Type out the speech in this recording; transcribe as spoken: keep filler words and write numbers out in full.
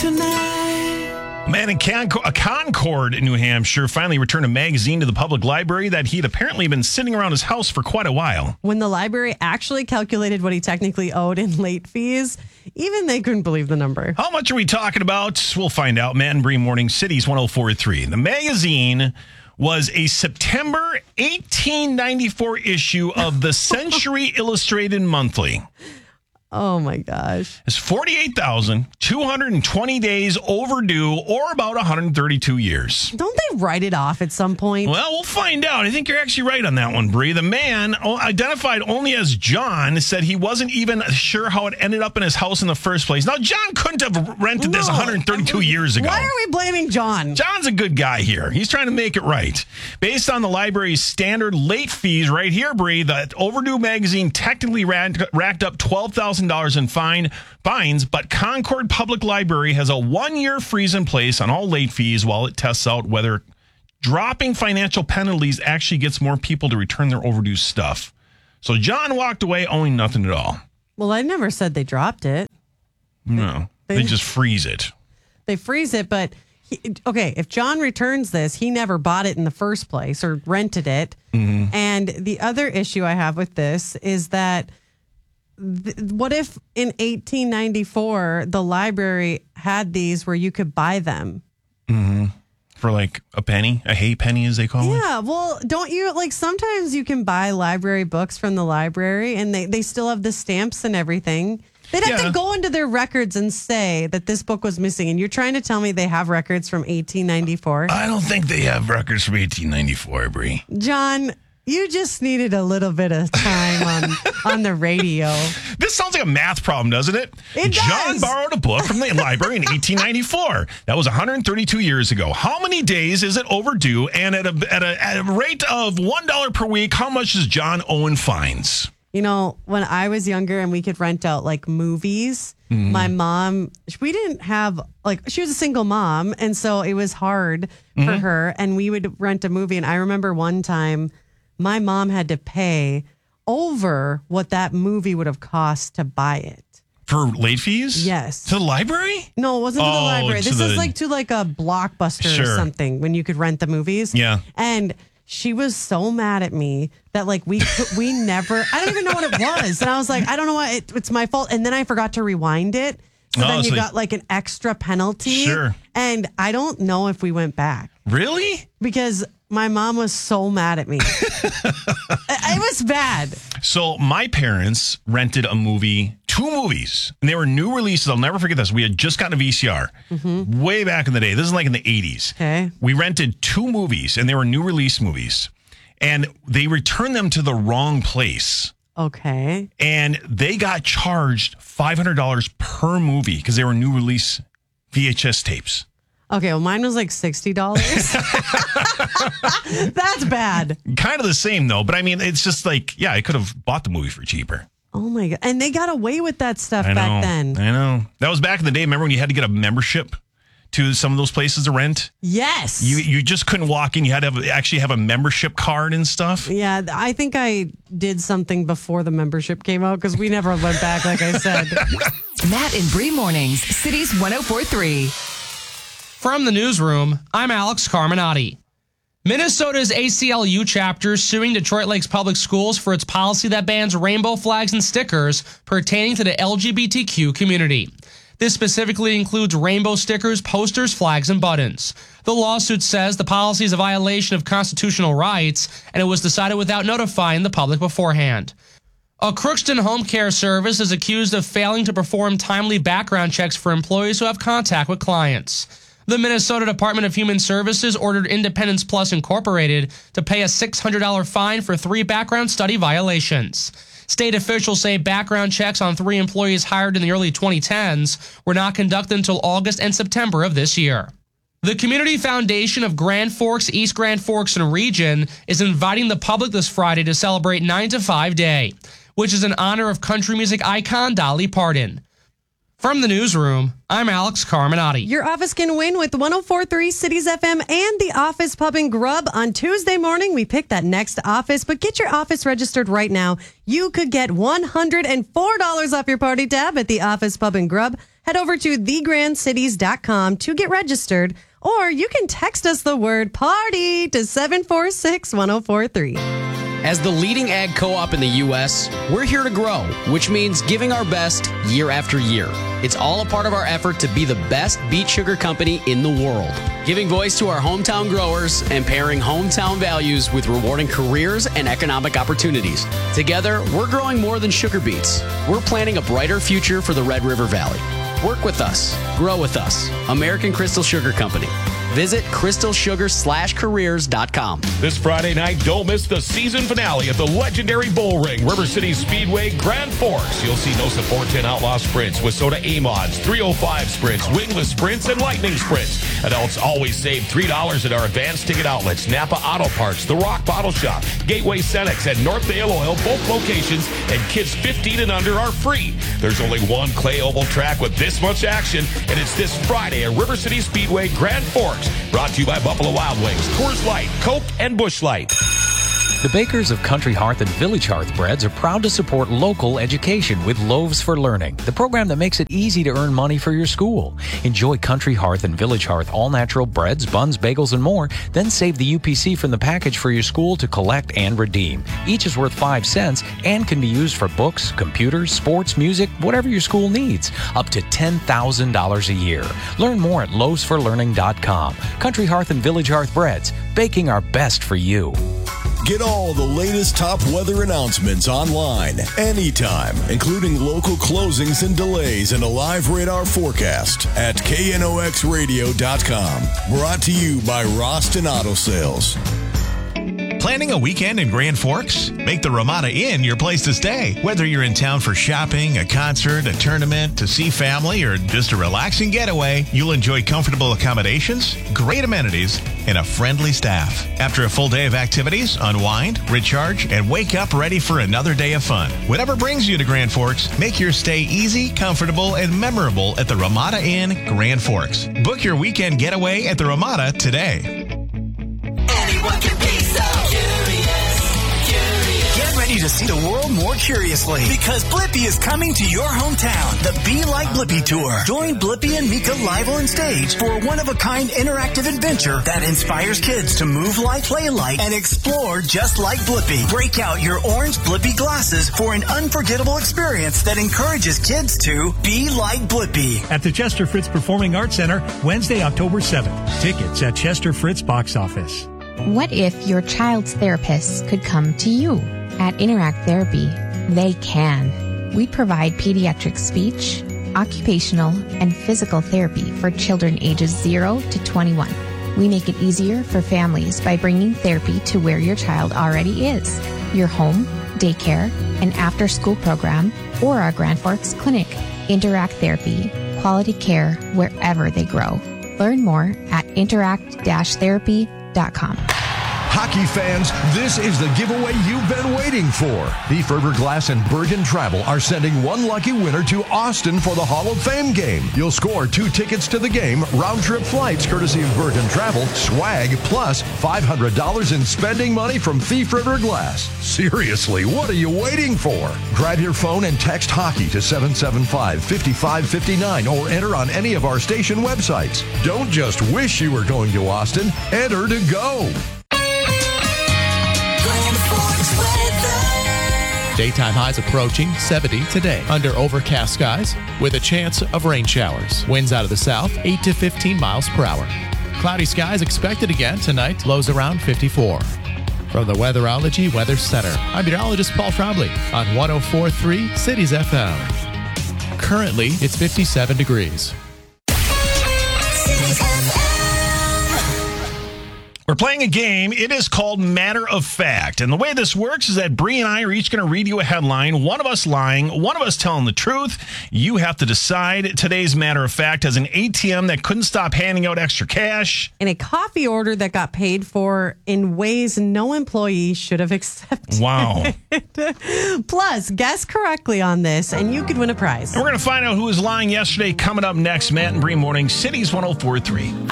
tonight. A man in Con- Concord, New Hampshire, finally returned a magazine to the public library that he'd apparently been sitting around his house for quite a while. When the library actually calculated what he technically owed in late fees, even they couldn't believe the number. How much are we talking about? We'll find out. Matt and Bree Morning Cities one oh four point three. The magazine was a September eighteen ninety-four issue of the Century Illustrated Monthly. Oh, my gosh. It's forty-eight thousand two hundred twenty days overdue, or about one hundred thirty-two years. Don't they write it off at some point? Well, we'll find out. I think you're actually right on that one, Bree. The man, identified only as John, said he wasn't even sure how it ended up in his house in the first place. Now, John couldn't have rented this No. one hundred thirty-two years ago. Why are we blaming John? John's a good guy here. He's trying to make it right. Based on the library's standard late fees right here, Bree, the Overdue magazine technically racked, racked up twelve thousand dollars in fine fines, but Concord Public Library has a one-year freeze in place on all late fees while it tests out whether dropping financial penalties actually gets more people to return their overdue stuff. So John walked away owing nothing at all. Well, I never said they dropped it. No, they, they just freeze it. They freeze it, but he, okay, if John returns this, he never bought it in the first place or rented it. Mm-hmm. And the other issue I have with this is that th- what if in eighteen ninety-four the library had these where you could buy them? Mm-hmm. For like a penny, a hay penny as they call it? Yeah, well, don't you, like sometimes you can buy library books from the library and they, they still have the stamps and everything. They'd have Yeah. to go into their records and say that this book was missing. And you're trying to tell me they have records from eighteen ninety-four? I don't think they have records from eighteen ninety-four, Bree. John, you just needed a little bit of time on, on the radio. This sounds like a math problem, doesn't it? It John does. borrowed a book from the library in eighteen ninety-four. That was one hundred thirty-two years ago. How many days is it overdue? And at a, at a, at a rate of one dollar per week, how much does John owe in fines? You know, when I was younger and we could rent out like movies, Mm-hmm. my mom, we didn't have like, she was a single mom. And so it was hard Mm-hmm. for her. And we would rent a movie. And I remember one time my mom had to pay over what that movie would have cost to buy it. For late fees? Yes. To the library? No, it wasn't to the Oh, library. to This the- is like to like a Blockbuster Sure. or something when you could rent the movies. Yeah. And she was so mad at me that like we could, we never, I don't even know what it was. And I was like, I don't know what, it, it's my fault. And then I forgot to rewind it. So Oh, then you so- got like an extra penalty. Sure. And I don't know if we went back Really? because my mom was so mad at me. it, it was bad. So my parents rented a movie, two movies, and they were new releases. I'll never forget this. We had just gotten a V C R way back in the day. This is like in the eighties. Okay. We rented two movies, and they were new release movies. And they returned them to the wrong place. Okay. And they got charged five hundred dollars per movie because they were new release V H S tapes. Okay. Well, mine was like sixty dollars. That's bad. Kind of the same, though. But I mean, it's just like, yeah, I could have bought the movie for cheaper. Oh my God. And they got away with that stuff I know. back then. I know. That was back in the day. Remember when you had to get a membership to some of those places to rent? Yes. You you just couldn't walk in. You had to have, actually have a membership card and stuff. Yeah, I think I did something before the membership came out because we never went back, like I said. Matt and Bree Mornings, Cities one oh four point three. From the newsroom, I'm Alex Carminati. Minnesota's A C L U chapter is suing Detroit Lakes Public Schools for its policy that bans rainbow flags and stickers pertaining to the L G B T Q community. This specifically includes rainbow stickers, posters, flags, and buttons. The lawsuit says the policy is a violation of constitutional rights, and it was decided without notifying the public beforehand. A Crookston Home Care Service is accused of failing to perform timely background checks for employees who have contact with clients. The Minnesota Department of Human Services ordered Independence Plus Incorporated to pay a six hundred dollars fine for three background study violations. State officials say background checks on three employees hired in the early twenty tens were not conducted until August and September of this year. The Community Foundation of Grand Forks, East Grand Forks, and Region is inviting the public this Friday to celebrate nine to five Day, which is in honor of country music icon Dolly Parton. From the newsroom, I'm Alex Carminati. Your office can win with one oh four point three Cities F M and the Office Pub and Grub. On Tuesday morning, we pick that next office, but get your office registered right now. You could get one hundred four dollars off your party tab at the Office Pub and Grub. Head over to the grand cities dot com to get registered, or you can text us the word party to seven four six, one oh four three. As the leading ag co-op in the U S, we're here to grow, which means giving our best year after year. It's all a part of our effort to be the best beet sugar company in the world, giving voice to our hometown growers and pairing hometown values with rewarding careers and economic opportunities. Together, we're growing more than sugar beets. We're planting a brighter future for the Red River Valley. Work with us. Grow with us. American Crystal Sugar Company. Visit crystal sugar slash careers dot com. This Friday night, don't miss the season finale at the legendary Bull Ring, River City Speedway, Grand Forks. You'll see no support ten Outlaw Sprints, Wissota A-Mods, three oh five Sprints, Wingless Sprints, and Lightning Sprints. Adults always save three dollars at our advanced ticket outlets, Napa Auto Parts, The Rock Bottle Shop, Gateway Cenex, and North Dale Oil, both locations, and kids fifteen and under are free. There's only one clay oval track with this much action, and it's this Friday at River City Speedway, Grand Forks. Brought to you by Buffalo Wild Wings, Coors Light, Coke, and Busch Light. The bakers of Country Hearth and Village Hearth Breads are proud to support local education with Loaves for Learning, the program that makes it easy to earn money for your school. Enjoy Country Hearth and Village Hearth all-natural breads, buns, bagels, and more. Then save the U P C from the package for your school to collect and redeem. Each is worth five cents and can be used for books, computers, sports, music, whatever your school needs. Up to ten thousand dollars a year. Learn more at loaves for learning dot com. Country Hearth and Village Hearth Breads, baking our best for you. Get all the latest top weather announcements online, anytime, including local closings and delays and a live radar forecast at K N O X radio dot com. Brought to you by Roston Auto Sales. Planning a weekend in Grand Forks? Make the Ramada Inn your place to stay. Whether you're in town for shopping, a concert, a tournament, to see family, or just a relaxing getaway, you'll enjoy comfortable accommodations, great amenities, and a friendly staff. After a full day of activities, unwind, recharge, and wake up ready for another day of fun. Whatever brings you to Grand Forks, make your stay easy, comfortable, and memorable at the Ramada Inn, Grand Forks. Book your weekend getaway at the Ramada today. Anyone can be so curious, curious. Get ready to see the world more curiously, because Blippi is coming to your hometown. The Be Like Blippi Tour. Join Blippi and Mika live on stage for a one-of-a-kind interactive adventure that inspires kids to move like, play like, and explore just like Blippi. Break out your orange Blippi glasses for an unforgettable experience that encourages kids to be like Blippi. At the Chester Fritz Performing Arts Center, Wednesday, October seventh. Tickets at Chester Fritz Box Office. What if your child's therapist could come to you? At Interact Therapy, they can. We provide pediatric speech, occupational, and physical therapy for children ages zero to twenty-one. We make it easier for families by bringing therapy to where your child already is, your home, daycare, an after-school program, or our Grand Forks clinic. Interact Therapy, quality care wherever they grow. Learn more at interact dash therapy dot com. Hockey fans, this is the giveaway you've been waiting for. Thief River Glass and Bergen Travel are sending one lucky winner to Austin for the Hall of Fame game. You'll score two tickets to the game, round-trip flights courtesy of Bergen Travel, swag, plus five hundred dollars in spending money from Thief River Glass. Seriously, what are you waiting for? Grab your phone and text hockey to seven seven five, five five five nine or enter on any of our station websites. Don't just wish you were going to Austin, enter to go. Daytime highs approaching seventy today under overcast skies with a chance of rain showers. Winds out of the south, eight to fifteen miles per hour. Cloudy skies expected again tonight, lows around fifty-four. From the Weatherology Weather Center, I'm meteorologist Paul Trombley on one oh four point three Cities F M. Currently, it's fifty-seven degrees. We're playing a game. It is called Matter of Fact. And the way this works is that Bree and I are each going to read you a headline, one of us lying, one of us telling the truth. You have to decide. Today's Matter of Fact has an A T M that couldn't stop handing out extra cash. And a coffee order that got paid for in ways no employee should have accepted. Wow. Plus, guess correctly on this, and you could win a prize. And we're going to find out who was lying yesterday coming up next. Matt and Bree Morning, Cities one oh four point three.